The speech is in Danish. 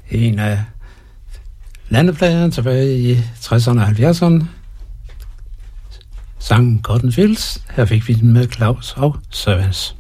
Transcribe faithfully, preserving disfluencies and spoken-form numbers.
en af landepladerne tilbage i tresserne og halvfjerdserne. Sangen Cotton Fields. Her fik vi den med Claus og Servants.